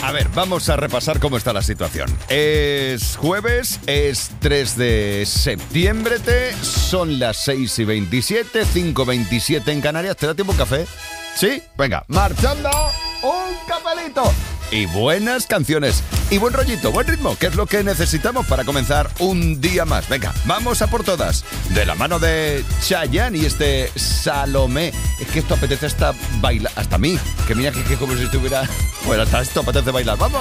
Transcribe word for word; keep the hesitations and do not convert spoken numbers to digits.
A ver, vamos a repasar cómo está la situación. Es jueves, es tres de septiembre, te, son las seis y veintisiete, cinco y veintisiete en Canarias. ¿Te da tiempo un café? ¿Sí? Venga, marchando, un cafelito. Y buenas canciones, y buen rollito, buen ritmo, que es lo que necesitamos para comenzar un día más. Venga, vamos a por todas. De la mano de Chayanne y este Salomé. Es que esto apetece hasta bailar, hasta a mí. Que mira que, que como si estuviera... Bueno, hasta esto apetece bailar. ¡Vamos!